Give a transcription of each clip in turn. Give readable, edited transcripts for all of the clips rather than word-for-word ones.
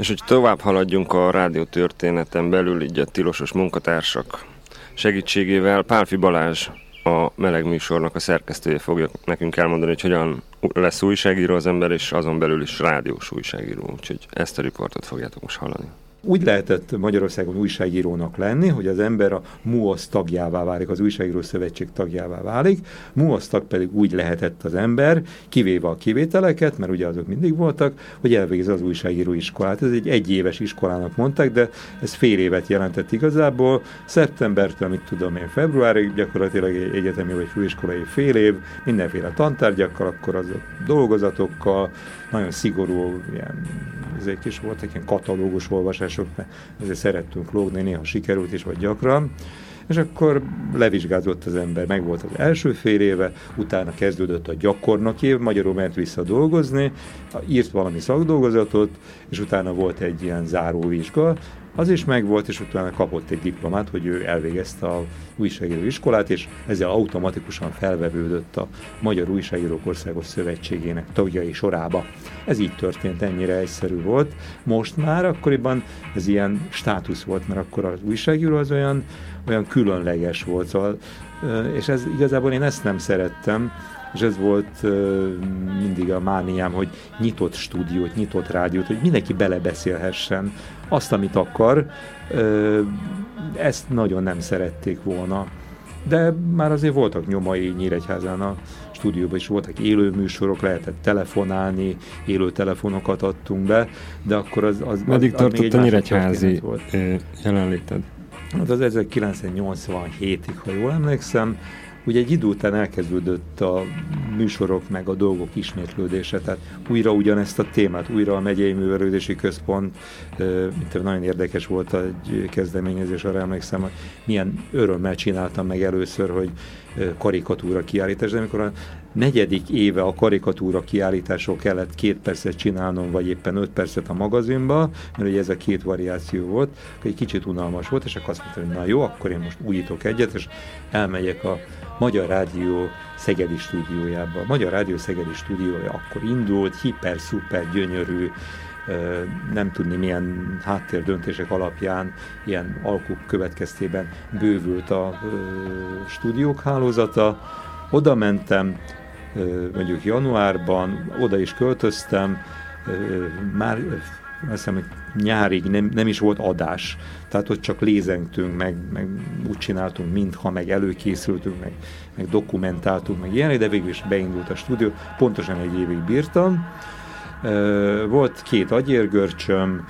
És hogy tovább haladjunk a rádió történeten belül, így a tilosos munkatársak segítségével, Pálffy Balázs, a Meleg műsornak a szerkesztője fogja nekünk elmondani, hogy hogyan lesz újságíró az ember, és azon belül is rádiós újságíró. Úgyhogy ezt a riportot fogjátok most hallani. Úgy lehetett Magyarországon újságírónak lenni, hogy az ember a MUOSZ tagjává válik, az Újságíró Szövetség tagjává válik. MUOSZ tag pedig úgy lehetett az ember, kivéve a kivételeket, mert ugye azok mindig voltak, hogy elvégezze az újságíró iskolát. Ez egy egyéves iskolának mondták, de ez fél évet jelentett igazából. Szeptembertől, mit tudom én, februárig gyakorlatilag egy egyetemi vagy főiskolai fél év, mindenféle tantárgyakkal, akkor az dolgozatokkal, nagyon szigorú, ezek is voltak ilyen katalógus olvasások, mert ezért szerettünk lógni, néha sikerült is, vagy gyakran. És akkor levizsgázott az ember, meg volt az első fél éve, utána kezdődött a gyakornoki év, magyarul ment vissza dolgozni, írt valami szakdolgozatot, és utána volt egy ilyen záróvizsga, az is megvolt, és utána kapott egy diplomát, hogy ő elvégezte a újságíró iskolát, és ezzel automatikusan felvevődött a Magyar Újságírók Országos Szövetségének tagjai sorába. Ez így történt, ennyire egyszerű volt. Most már akkoriban ez ilyen státusz volt, mert akkor az újságíró az olyan különleges volt, szóval, és ez igazából én ezt nem szerettem, és ez volt mindig a mániám, hogy nyitott stúdiót, nyitott rádiót, hogy mindenki belebeszélhessen azt, amit akar. Ezt nagyon nem szerették volna. De már azért voltak nyomai Nyíregyházán a stúdióban is, voltak élő műsorok, lehetett telefonálni, élő telefonokat adtunk be, de akkor az meddig tartott a nyíregyházi jelenléted? Hát az 1987-ig, ha jól emlékszem, ugye egy idő után elkezdődött a műsorok meg a dolgok ismétlődése, tehát újra ugyanezt a témát, újra a Megyei Művelődési Központ, nagyon érdekes volt egy kezdeményezés, arra emlékszem, hogy milyen örömmel csináltam meg először, hogy karikatúra kiállítás, de amikor a 4. éve a karikatúra kiállításról kellett 2 percet csinálnom, vagy éppen 5 percet a magazinba, mert ugye ez a 2 variáció volt, akkor egy kicsit unalmas volt, és akkor azt mondtam, hogy na jó, akkor én most újítok egyet, és elmegyek a Magyar Rádió Szegedi stúdiójába. A Magyar Rádió Szegedi stúdiója akkor indult, hiper-szuper gyönyörű, nem tudni milyen háttérdöntések alapján, ilyen alkuk következtében bővült a stúdiók hálózata. Oda mentem, mondjuk januárban, oda is költöztem, már azt hiszem, hogy nyárig nem is volt adás, tehát ott csak lézengtünk, meg úgy csináltunk, mintha, meg előkészültünk, meg dokumentáltunk, meg ilyenek, de végül is beindult a stúdió, pontosan egy évig bírtam. Volt 2 agyérgörcsöm,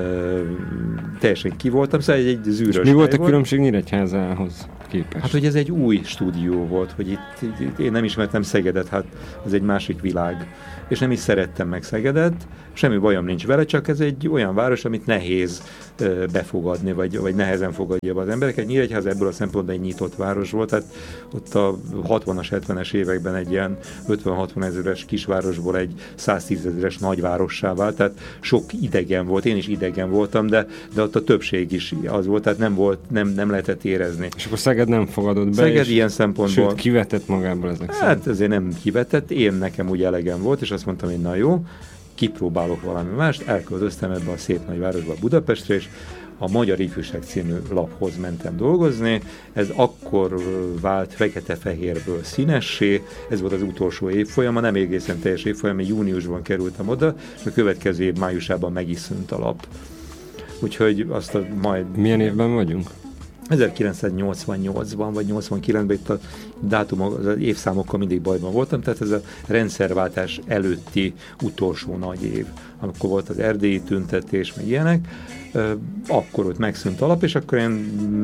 teljesen ki voltam, szóval egy zűrös. Mi volt a különbség Nyíregyházához képest? Hát, hogy ez egy új stúdió volt, hogy itt én nem ismertem Szegedet, hát az egy másik világ, és nem is szerettem meg Szegedet, semmi bajom nincs vele, csak ez egy olyan város, amit nehéz befogadni, vagy nehezen fogadja be az embereket. Nyíregyház ebből a szempontból egy nyitott város volt, tehát ott a 60-as, 70-es években egy ilyen 50-60 ezeres kisvárosból egy 110 ezeres nagyvárossá vált, tehát sok idegen volt, én is idegen voltam, de ott a többség is az volt, tehát nem lehetett érezni. És akkor Szeged nem fogadott be, Szeged ilyen szempontból. Sőt, kivetett magából ezek szerint. Hát ezért nem kivetett, nekem úgy elegem volt, és azt mondtam, hogy na jó, kipróbálok valami mást, elköltöztem ebbe a szép nagyvárosba, Budapestre, és a Magyar Ifjúság című laphoz mentem dolgozni. Ez akkor vált fekete-fehérből színessé, ez volt az utolsó évfolyama, nem egészen teljes évfolyam, júniusban kerültem oda, és a következő év májusában meg is szűnt a lap. Úgyhogy azt majd... Milyen évben vagyunk? 1988-ban vagy 89-ben itt a dátumok, az évszámokkal mindig bajban voltam, tehát ez a rendszerváltás előtti utolsó nagy év, amikor volt az erdélyi tüntetés, meg ilyenek, akkor ott megszűnt a lap, és akkor én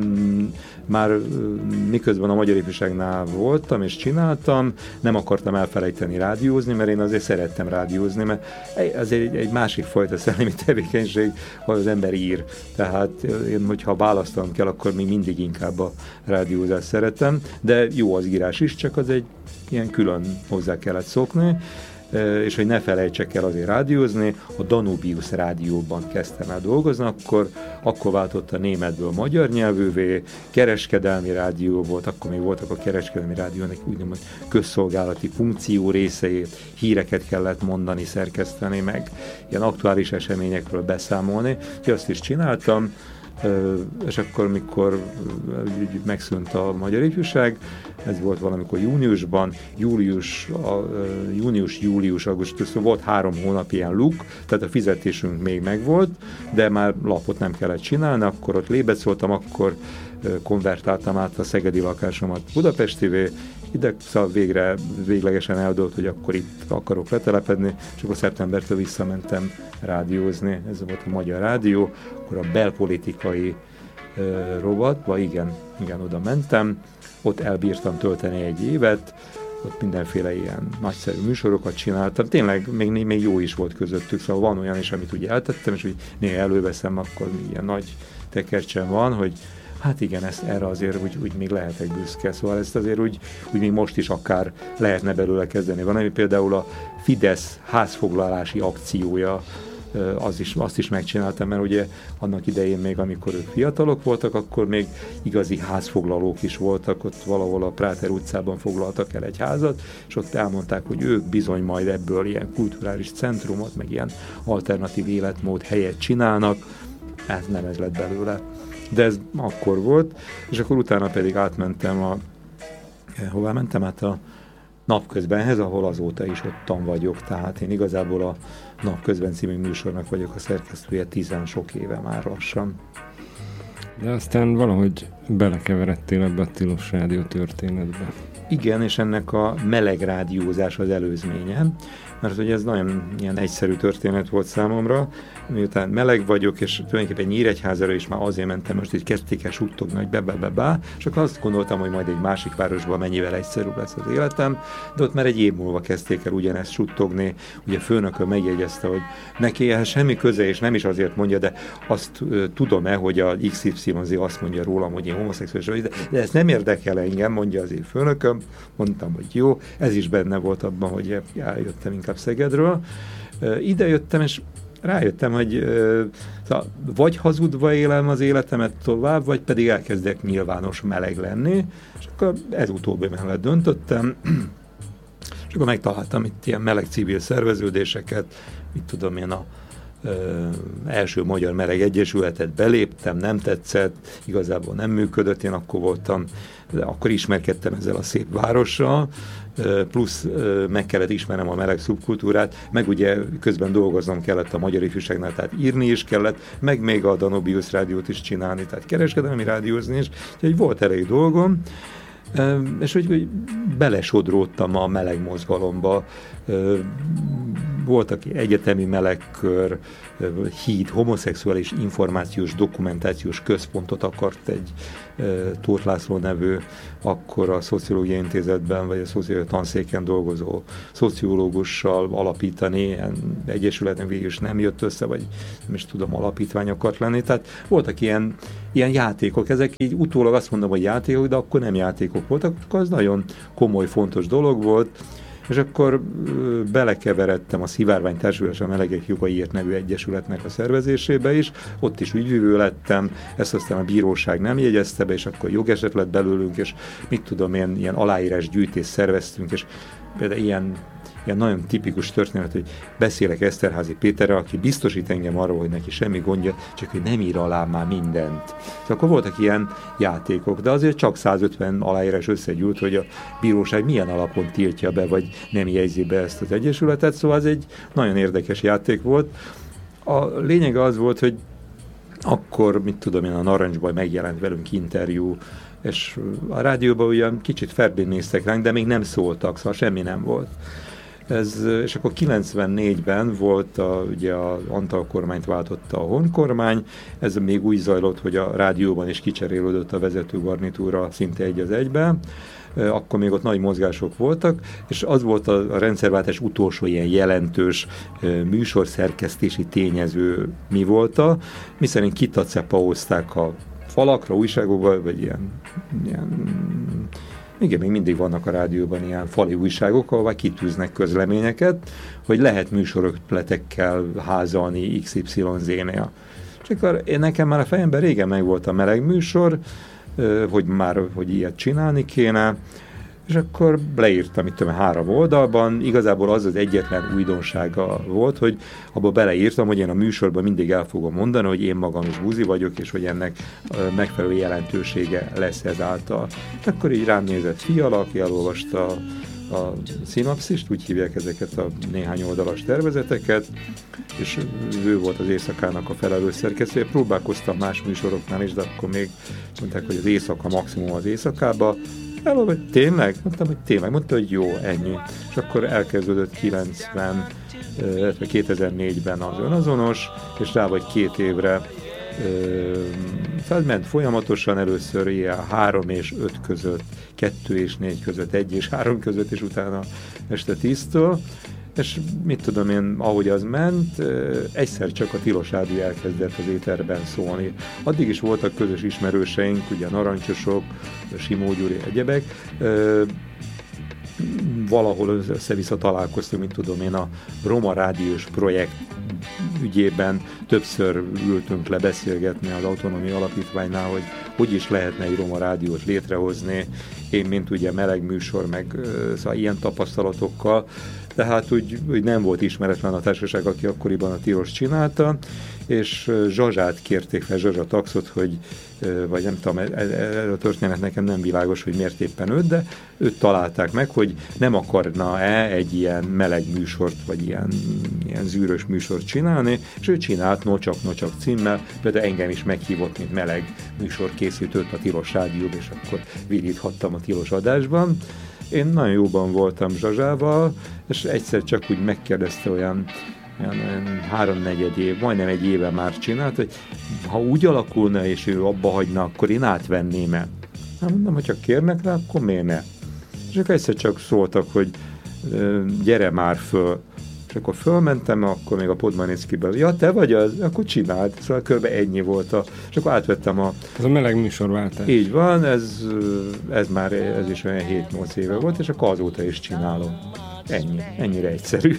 már miközben a Magyar Ifjúságnál voltam és csináltam, nem akartam elfelejteni rádiózni, mert én azért szerettem rádiózni, mert ez egy másik fajta szellemi tevékenység, ahol az ember ír. Tehát én, hogyha választanom kell, akkor még mindig inkább a rádiózást szeretem, de jó az írás is, csak az egy ilyen külön hozzá kellett szokni. és hogy ne felejtsek el azért rádiózni, a Danubius rádióban kezdtem el dolgozni, akkor váltott a németből magyar nyelvűvé, kereskedelmi rádió volt, akkor még voltak a kereskedelmi rádiónak úgymond közszolgálati funkció részeit, híreket kellett mondani, szerkeszteni, meg ilyen aktuális eseményekről beszámolni, úgyhogy azt is csináltam, és akkor, mikor megszűnt a Magyar Ifjúság, ez volt valamikor júniusban, július, augusztus, volt 3 hónap ilyen luk, tehát a fizetésünk még megvolt, de már lapot nem kellett csinálni, akkor ott lébecoltam, akkor konvertáltam át a szegedi lakásomat Budapestivé, ide szóval véglegesen eldőlt, hogy akkor itt akarok letelepedni, és akkor szeptembertől visszamentem rádiózni, ez volt a Magyar Rádió, akkor a belpolitikai rovatba, igen, oda mentem, ott elbírtam tölteni 1 évet, ott mindenféle ilyen nagyszerű műsorokat csináltam, tényleg még jó is volt közöttük, szóval van olyan is, amit úgy eltettem, és hogy néha előveszem, akkor ilyen nagy tekercsen van, hogy hát igen, erre azért úgy még lehetek büszke, szóval ezt azért úgy még most is akár lehetne belőle kezdeni. Van, ami például a Fidesz házfoglalási akciója, azt is megcsináltam, mert ugye annak idején még, amikor ők fiatalok voltak, akkor még igazi házfoglalók is voltak, ott valahol a Práter utcában foglaltak el egy házat, és ott elmondták, hogy ők bizony majd ebből ilyen kulturális centrumot, meg ilyen alternatív életmód helyet csinálnak, nem ez lett belőle. De ez akkor volt, és akkor utána pedig átmentem hová mentem? Hát a Napközbenhez, ahol azóta is ottan vagyok, tehát én igazából a Napközben című műsornak vagyok a szerkesztője 10 sok éve már lassan. De aztán valahogy belekeveredtél ebbe a Tilos Rádió történetbe. Igen, és ennek a meleg rádiózás az előzménye, mert hogy ez nagyon ilyen egyszerű történet volt számomra, miután meleg vagyok, és tulajdonképpen Nyíregyházára is már azért mentem, most így kezdték el suttogni, hogy be, és akkor azt gondoltam, hogy majd egy másik városban mennyivel egyszerűbb lesz az életem, de ott már 1 év múlva kezdték el ugyanezt suttogni, ugye főnököm megjegyezte, hogy neki ehhez semmi köze, és nem is azért mondja, de azt tudom-e, hogy a XYZ azt mondja rólam, hogy én homoszexuális vagyok, de ez nem érdekel engem, mondja az én főnököm, mondtam, hogy jó, ez is benne volt abban, hogy eljöttem inkább Szegedről. Ide jöttem, és rájöttem, hogy vagy hazudva élem az életemet tovább, vagy pedig elkezdek nyilvános meleg lenni, és akkor ez utóbbi mellett döntöttem, és akkor megtaláltam itt ilyen meleg civil szerveződéseket, mit tudom én, első Magyar Meleg Egyesületet beléptem, nem tetszett, igazából nem működött, én akkor voltam, de akkor ismerkedtem ezzel a szép várossal, plusz meg kellett ismernem a meleg szubkultúrát, meg ugye közben dolgoznom kellett a Magyar Ifjúságnál, tehát írni is kellett, meg még a Danubius rádiót is csinálni, tehát kereskedelmi rádiózni is, úgyhogy volt elég dolgom, és hogy belesodródtam a meleg mozgalomba. Voltak egyetemi melegkör, híd, homoszexuális információs, dokumentációs központot akart egy Tóth László nevű, akkor a Szociológiai Intézetben, vagy a szociológiai tanszéken dolgozó szociológussal alapítani, ilyen egyesületnek végül is nem jött össze, vagy nem is tudom, alapítvány akart lenni. Tehát voltak ilyen játékok, ezek így utólag azt mondom, hogy játékok, de akkor nem játékok voltak, akkor az nagyon komoly, fontos dolog volt, és akkor belekeveredtem a Szivárvány Társulás a Melegek Jogaiért nevű egyesületnek a szervezésébe is, ott is ügyvivő lettem, ezt aztán a bíróság nem jegyezte be, és akkor jogeset lett belőlünk, és mit tudom, ilyen aláírás gyűjtést szerveztünk, és például ilyen nagyon tipikus történet, hogy beszélek Eszterházy Péterrel, aki biztosít engem arról, hogy neki semmi gondja, csak hogy nem ír alá már mindent. Szóval akkor voltak ilyen játékok, de azért csak 150 aláírás összegyűlt, hogy a bíróság milyen alapon tiltja be, vagy nem jegyzi be ezt az egyesületet, szóval ez egy nagyon érdekes játék volt. A lényege az volt, hogy akkor, mit tudom én, a Narancsban megjelent velünk interjú, és a rádióban ugyan kicsit ferdén néztek ránk, de még nem szóltak, szóval semmi nem volt. És akkor 94-ben volt, ugye az Antal kormányt váltotta a Horn kormány, ez még úgy zajlott, hogy a rádióban is kicserélődött a vezető garnitúra szinte 1:1, akkor még ott nagy mozgások voltak, és az volt a rendszerváltás utolsó ilyen jelentős műsorszerkesztési tényező mi volt, miszerint kitacepaózták a falakra, újságokba, vagy ilyen Igen, még mindig vannak a rádióban ilyen fali újságok, ahol kitűznek közleményeket, hogy lehet műsorötletekkel házalni XYZ-nél. És akkor nekem már a fejemben régen megvolt a meleg műsor, hogy ilyet csinálni kéne, és akkor leírtam itt 3 oldalban, igazából az egyetlen újdonsága volt, hogy abba beleírtam, hogy én a műsorban mindig el fogom mondani, hogy én magam is buzi vagyok, és hogy ennek megfelelő jelentősége lesz ezáltal. Akkor így rám nézett Fiala, aki elolvasta a szinapszist, úgy hívják ezeket a néhány oldalas tervezeteket, és ő volt az éjszakának a felelős szerkesztője. Próbálkoztam más műsoroknál is, de akkor még mondták, hogy az éjszaka maximum az éjszakába. Hogy tényleg? Mondtam, hogy tényleg. Mondta, hogy jó, ennyi. És akkor elkezdődött 2004-ben az önazonos, és rá vagy 2 évre ment folyamatosan, először ilyen 3 és 5 között, 2 és 4 között, 1 és 3 között, és utána este 10-től. És mit tudom én, ahogy az ment, egyszer csak a Tilos Rádió elkezdett az éterben szólni. Addig is voltak közös ismerőseink, ugye Narancsosok, Simó Gyuri, egyebek. Valahol össze-vissza találkoztunk, mint tudom én, a Roma Rádiós projekt ügyében többször ültünk le beszélgetni az Autonómia Alapítványnál, hogy is lehetne egy Roma Rádiót létrehozni. Én, mint ugye meleg műsor, meg szóval ilyen tapasztalatokkal, tehát úgy nem volt ismeretlen a társaság, aki akkoriban a Tilos csinálta, és Zsazsát kérték fel, Zsazsa Taxot, hogy, vagy nem tudom, ez a történet nekem nem világos, hogy miért éppen őt, de őt találták meg, hogy nem akarna-e egy ilyen meleg műsort, vagy ilyen zűrös műsort csinálni, és ő csinált Nocsak címmel, például engem is meghívott, mint meleg műsorkészítőt a Tilos Rádióban, és akkor viríthattam a Tilos adásban. Én nagyon jóban voltam Zsazsával, és egyszer csak úgy megkérdezte olyan 3-4 év, majdnem 1 éve már csinált, hogy ha úgy alakulna, és ő abba hagyna, akkor én átvenném-e. Hát mondom, hogy ha kérnek rá, akkor miért ne? És akkor egyszer csak szóltak, hogy gyere már föl. És akkor fölmentem, akkor még a Podmanickiből, ja, te vagy az? Akkor csináld. Szóval kb. Ennyi volt és akkor átvettem Ez a meleg műsorváltás. Így van, ez is olyan 7-8 éve volt, és akkor azóta is csinálom. Ennyire egyszerű.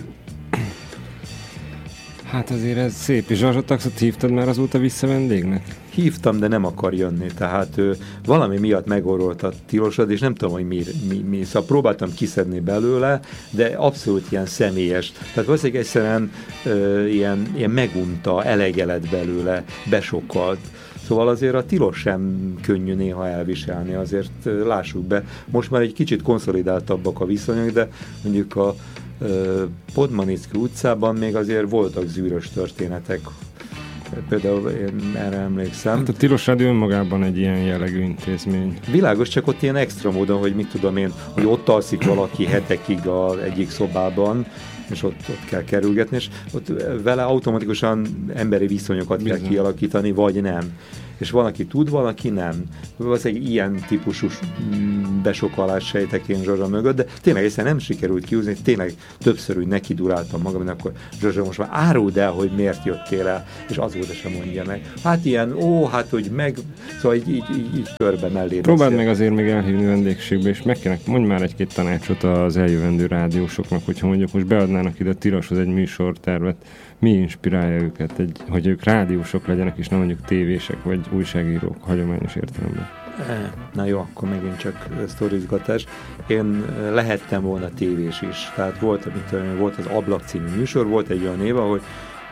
Hát azért ez szép. És Zsazsa Taxot hívtad már azóta vissza vendégnek? Hívtam, de nem akar jönni, tehát valami miatt megorrolt a Tilosod, és nem tudom, hogy mi. Szóval próbáltam kiszedni belőle, de abszolút ilyen személyes. Tehát valószínűleg egyszerűen ilyen megunta, elege lett belőle, besokkalt. Szóval azért a Tilos sem könnyű néha elviselni, azért lássuk be. Most már egy kicsit konszolidáltabbak a viszonyok, de mondjuk a Podmanický utcában még azért voltak zűrös történetek. Például én erre emlékszem. Hát a Tilos Rádió önmagában egy ilyen jellegű intézmény. Világos, csak ott ilyen extra módon, hogy mit tudom én, hogy ott alszik valaki hetekig az egyik szobában, és ott kell kerülgetni, és ott vele automatikusan emberi viszonyokat kell kialakítani, vagy nem. És van, aki tud, van, aki nem. Az egy ilyen típusú besokkalás sejtek én Zsazsa mögött, de tényleg egyszerűen nem sikerült kiúzni, tényleg többször úgy neki duráltam magam, mert akkor Zsazsa, most már áruld el, hogy miért jöttél el, és azóta sem mondja meg. Hát ilyen, hogy meg, szóval így körbe mellé. Próbáld meg azért még elhívni vendégségbe, és mondj már 1-2 tanácsot az eljövendő rádiósoknak, hogyha mondjuk most beadnának ide Tiloshoz egy műsortervet, mi inspirálja őket, hogy ők rádiósok legyenek, és nem mondjuk tévések, vagy újságírók hagyományos értelemben? Na jó, akkor megint csak sztorizgatás. Én lehettem volna tévés is. Tehát volt az Ablak című műsor, volt egy olyan év, ahol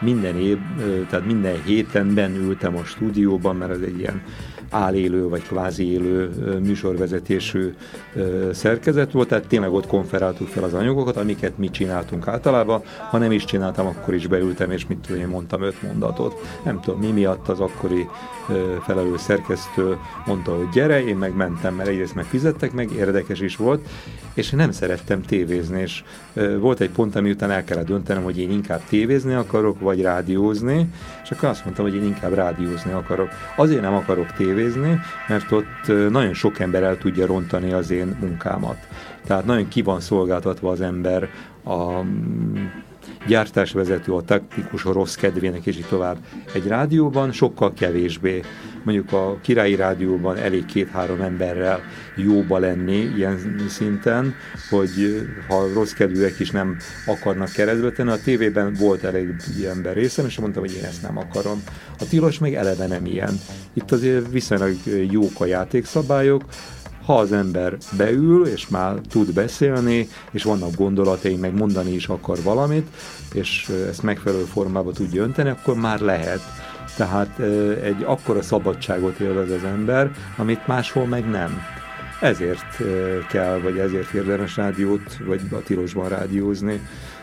minden héten ültem a stúdióban, mert ez egy ilyen álélő vagy kvázi élő műsorvezetésű szerkezet volt, tehát tényleg ott konferáltuk fel az anyagokat, amiket mi csináltunk általában. Ha nem is csináltam, akkor is beültem, és mit tudom, én mondtam 5 mondatot. Nem tudom, mi miatt az akkori felelős szerkesztő mondta, hogy gyere, én meg mentem, mert egyrészt megfizettek meg, érdekes is volt, és én nem szerettem tévézni, és volt egy pont, ami után el kellett döntenem, hogy én inkább tévézni akarok, vagy rádiózni, és akkor azt mondtam, hogy én inkább rádiózni akarok. Azért nem akarok tévézni, mert ott nagyon sok ember el tudja rontani az én munkámat. Tehát nagyon ki van szolgáltatva az ember gyártásvezető, a technikus a rossz kedvének, és így tovább. Egy rádióban sokkal kevésbé. Mondjuk a Királyi Rádióban elég 2-3 emberrel jóba lenni ilyen szinten, hogy ha rossz kedvűek is nem akarnak keresztbe tenni. A tévében volt elég ilyen ember részem, és mondtam, hogy én ezt nem akarom. A tilos meg eleve nem ilyen. Itt azért viszonylag jók a játékszabályok. Ha az ember beül, és már tud beszélni, és vannak gondolatai, meg mondani is akar valamit, és ezt megfelelő formába tudja önteni, akkor már lehet. Tehát egy akkora szabadságot élvez az ember, amit máshol meg nem. Ezért kell, vagy ezért érdemes rádiót, vagy a tilosban rádiózni.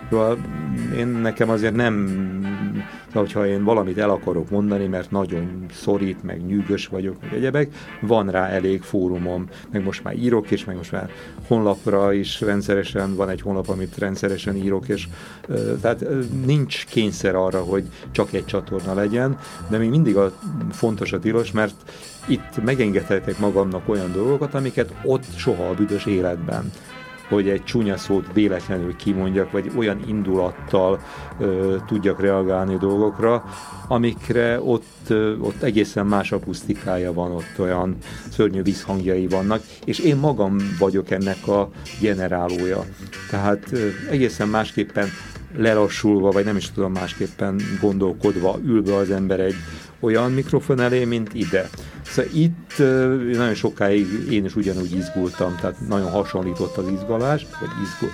Nekem azért nem, hogyha én valamit el akarok mondani, mert nagyon szorít, meg nyűgös vagyok, meg egyebek, van rá elég fórumom, meg most már írok, és meg most már honlapra is rendszeresen, van egy honlap, amit rendszeresen írok, és tehát nincs kényszer arra, hogy csak egy csatorna legyen, de még mindig fontos a tilos, mert itt megengedhetek magamnak olyan dolgokat, amiket ott soha a büdös életben, hogy egy csúnya szót véletlenül kimondjak, vagy olyan indulattal tudjak reagálni dolgokra, amikre ott egészen más akusztikája van, ott olyan szörnyű visszhangjai vannak, és én magam vagyok ennek a generálója. Tehát egészen másképpen lelassulva, vagy nem is tudom, másképpen gondolkodva ül be az ember egy olyan mikrofon elé, mint ide. Szóval itt nagyon sokáig én is ugyanúgy izgultam, tehát nagyon hasonlított az izgalás, vagy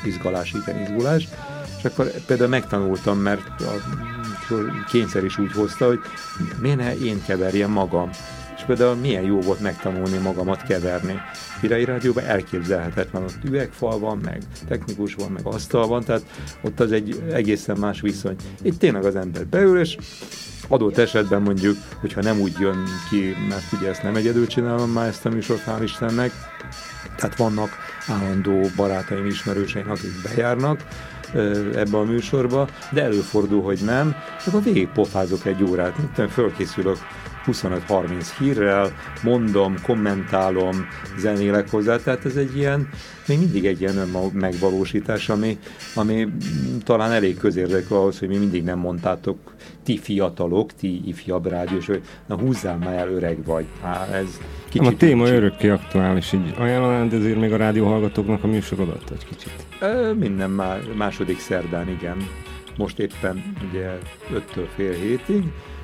izgulás, és akkor például megtanultam, mert a kényszer is úgy hozta, hogy miért ne én keverjem magam. És például milyen jó volt megtanulni magamat keverni. Királyi Rádióban elképzelhetetlen, ott üvegfal van, meg technikus van, meg asztal van, tehát ott az egy egészen más viszony. Itt tényleg az ember beül, és adott esetben mondjuk, hogyha nem úgy jön ki, mert ugye ezt nem egyedül csinálom már ezt a műsort, hál' Istennek, tehát vannak állandó barátaim, ismerőseim, akik bejárnak ebbe a műsorba, de előfordul, hogy nem, akkor végig pofázok egy órát, fölkészülök 25-30 hírrel, mondom, kommentálom, zenélek hozzá, tehát ez egy ilyen, még mindig egy ilyen megvalósítás, ami talán elég közérdekű ahhoz, hogy mi mindig nem mondtátok, ti fiatalok, ti ifjabb rádiós, hogy na húzzál már el, öreg vagy. Ez kicsit. A téma örökké aktuális, így ajánlanád ezért még a rádióhallgatóknak a műsorodat egy kicsit? Minden második szerdán, igen. Most éppen ugye 5-től fél hétig.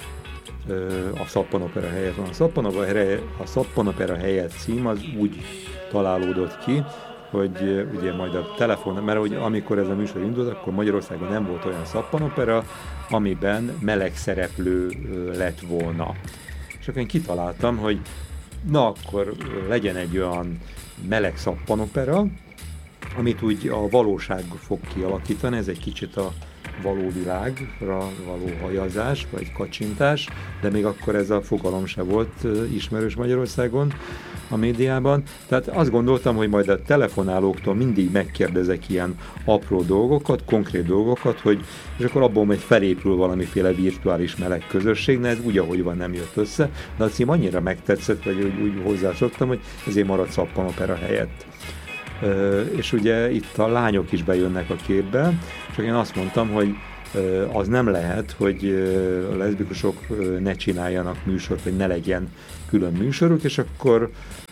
A Szappanopera helyett van. A Szappanopera helyett cím az úgy találódott ki, hogy ugye majd a telefon, mert hogy amikor ez a műsor indult, akkor Magyarországon nem volt olyan szappanopera, amiben meleg szereplő lett volna. És akkor én kitaláltam, hogy na akkor legyen egy olyan meleg szappanopera, amit úgy a valóság fog kialakítani, ez egy kicsit a való világra való hajazás, vagy kacsintás, de még akkor ez a fogalom se volt ismerős Magyarországon a médiában. Tehát azt gondoltam, hogy majd a telefonálóktól mindig megkérdezek ilyen apró dolgokat, konkrét dolgokat, és akkor abból majd felépül valamiféle virtuális meleg közösség, de ez úgy, ahogy van, nem jött össze, de a cím annyira megtetszett, vagy úgy hozzászoktam, hogy ezért maradt szappanopera helyett. És ugye itt a lányok is bejönnek a képbe, csak én azt mondtam, hogy az nem lehet, hogy a leszbikusok ne csináljanak műsort, vagy ne legyen külön műsoruk, és akkor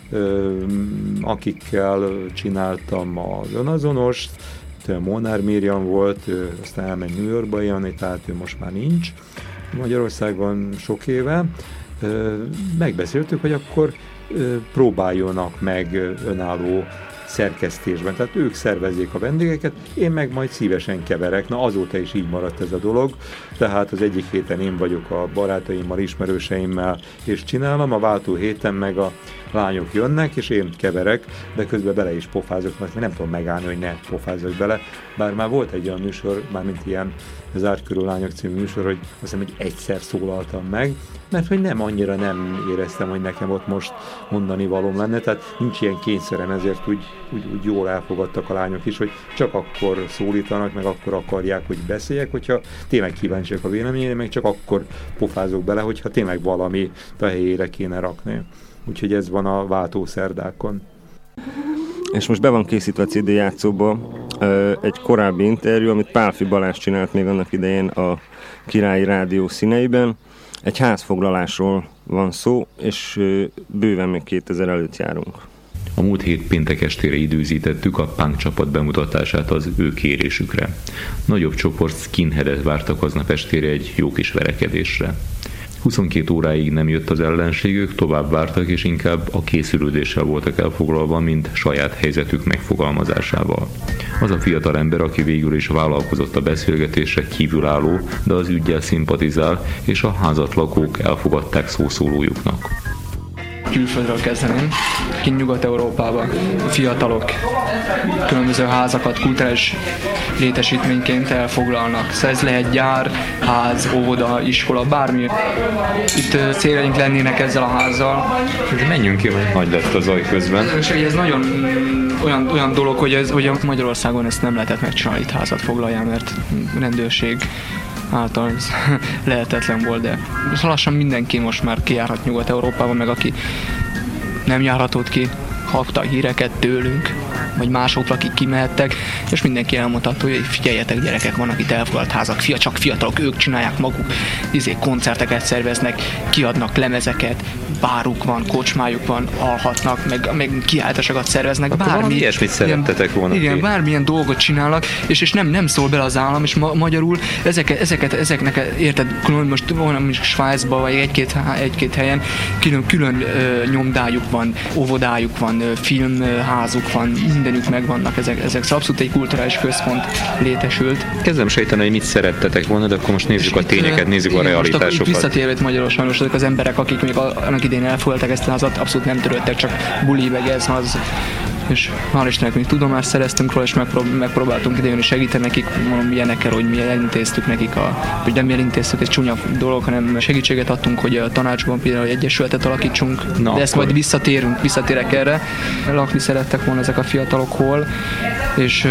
akikkel csináltam az önazonost, Molnár Miriam volt, aztán elment New Yorkba élni, tehát ő most már nincs Magyarországon sok éve, megbeszéltük, hogy akkor próbáljonak meg önálló szerkesztésben. Tehát ők szervezzék a vendégeket, én meg majd szívesen keverek. Na azóta is így maradt ez a dolog. Tehát az egyik héten én vagyok a barátaimmal, ismerőseimmel, és csinálom, a váltó héten meg a lányok jönnek, és én keverek, de közben bele is pofázok, mert nem tudom megállni, hogy ne pofázzak bele. Bár már volt egy olyan műsor, mármint ilyen Zárt körül lányok című műsor, hogy azt hiszem, hogy egyszer szólaltam meg, mert hogy nem annyira nem éreztem, hogy nekem ott most mondani valóm lenne, tehát nincs ilyen kényszerem, ezért úgy jól elfogadtak a lányok is, hogy csak akkor szólítanak, meg akkor akarják, hogy beszéljek, hogyha tényleg kíváncsiak a véleményére, meg csak akkor pofázok bele, hogyha tényleg valami a helyére kéne rakni. Úgyhogy ez van a váltószerdákon. És most be van készítve a CD játszóba egy korábbi interjú, amit Pálffy Balázs csinált még annak idején a Királyi Rádió színeiben. Egy házfoglalásról van szó, és bőven még 2000 előtt járunk. A múlt hét péntek estére időzítettük a punk csapat bemutatását az ő kérésükre. Nagyobb csoport skinheadet vártak aznap estére egy jó kis verekedésre. 22 óráig nem jött az ellenségük, tovább vártak és inkább a készülődéssel voltak elfoglalva, mint saját helyzetük megfogalmazásával. Az a fiatal ember, aki végül is vállalkozott a beszélgetésre, kívülálló, de az üggyel szimpatizál, és a házatlakók elfogadták szószólójuknak. Külföldről kezdeném, kint Nyugat-Európában a fiatalok különböző házakat kulturális létesítményként elfoglalnak. Szóval ez lehet gyár, ház, óvoda, iskola, bármi. Itt céljaink lennének ezzel a házzal. Menjünk ki, hogy nagy lett a zaj közben. És ez nagyon olyan dolog, hogy Magyarországon ezt nem lehetett megcsinálni, itt házat foglaljál, mert rendőrség által ez lehetetlen volt, de lassan mindenki most már kijárhat Nyugat-Európában, meg aki nem járhatott ki, hallgatta a híreket tőlünk, vagy másokra, akik kimehettek, és mindenki elmondhatta, hogy figyeljetek, gyerekek, vannak itt elfoglalt házak, csak fiatalok, ők csinálják maguk, koncerteket szerveznek, kiadnak lemezeket, báruk van, kocsmájuk van, alhatnak, meg kiáltásokat szerveznek, bármi. Ilyesmit szerettetek volna. Igen, bármilyen dolgot csinálnak, és nem szól bele az állam, és magyarul ezeknek, érted, most van Svájcban, vagy egy-két helyen külön nyomdájuk van, óvodájuk van, filmházuk van, mindenük megvannak ezek. Szóval abszolút egy kulturális központ létesült. Kezdem sejteni, hogy mit szerettetek volna, de akkor most nézzük a tényeket, nézzük a realitásokat. Most visszatérve Magyarországon, azok az emberek, akik még annak idején elfoglalták ezt a házat, abszolút nem törődtek, csak buli, meg ez az. És hál' Istennek még tudomást szereztünk róla, és megpróbáltunk idejönni segíteni nekik, mondom ilyenekkel, hogy mi elintéztük nekik, hogy nem elintéztük, ez csúnya dolog, hanem segítséget adtunk, hogy a tanácsban például egy egyesületet alakítsunk, de ezt majd visszatérek erre. Lakni szerettek volna ezek a fiatalok hol, és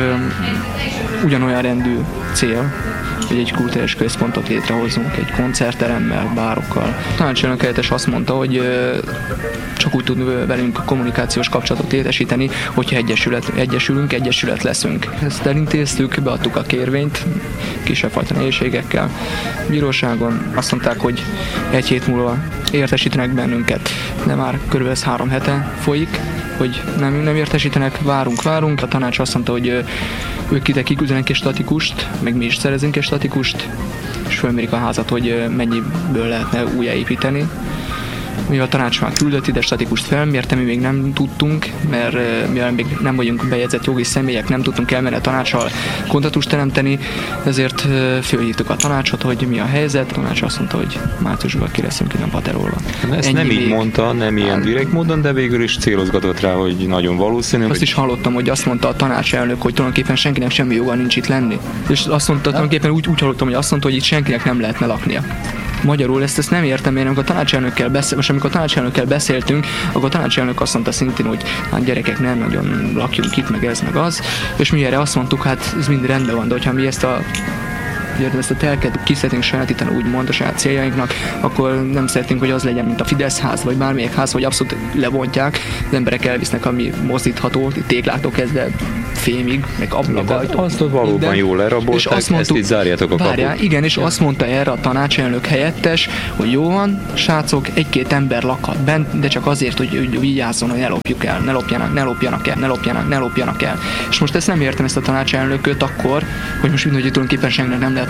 ugyanolyan rendű cél, hogy egy kulturális központot létrehozunk, egy koncertteremmel, bárokkal. A tanácselnök helyettes azt mondta, hogy csak úgy tud velünk kommunikációs kapcsolatot létesíteni, hogyha egyesülünk, egyesület leszünk. Ezt elintéztük, beadtuk a kérvényt, kisebb fajta nehézségekkel. Bíróságon azt mondták, hogy egy hét múlva értesítenek bennünket, de már körülbelül 3 hete folyik, hogy nem értesítenek, várunk. A tanács azt mondta, hogy ők ide kiküldenek egy statikust, meg mi is szerezünk egy statikust, és fölmérik a házat, hogy mennyiből lehetne újjáépíteni. Mivel a tanács már küldött ide statikust felmérte, mi még nem tudtunk, mert mivel még nem vagyunk bejegyzett jogi személyek, nem tudtunk elmenni a tanácssal kontaktust teremteni, ezért fölhívtuk a tanácsot, hogy mi a helyzet. A tanács azt mondta, hogy márciusban ki leszünk innen paterolva. Ezt nem így mondta, nem ilyen direkt módon, de végül is célozgatott rá, hogy nagyon valószínű. Azt is hallottam, hogy azt mondta a tanácselnök, hogy tulajdonképpen senkinek semmi joga nincs itt lenni. És azt mondta, tulajdonképpen úgy hallottam, hogy azt mondta, hogy itt senkinek nem lehetne laknia. Magyarul ezt nem értem én, amikor a tanácselnökkel beszéltünk, akkor a tanácselnök azt mondta szintén, hogy hát gyerekek, nem nagyon lakjunk itt, meg ez, meg az, és mi erre azt mondtuk, hát ez mind rendben van, de hogyha mi ezt a telket ki szeretnénk sajátítani, úgymond a saját céljainknak, akkor nem szeretnénk, hogy az legyen, mint a Fidesz ház, vagy bármelyik ház, hogy abszolút lebontják, az emberek elvisznek, ami mozdítható, tégláktól kezdve fémig, meg ablakajtó. Azt valóban minden. Jól lerabbolták, ezt így zárjátok a kaput. Igen, és azt mondta erre a tanácselnök helyettes, hogy jó van, srácok, 1-2 ember lakhat bent, de csak azért, hogy vigyázzon, hogy ne lopjuk el, ne lopjanak el. És most ezt nem értem, ezt a tanácselnököt akkor, hogy most tulajdonképpen senkinek nem lehet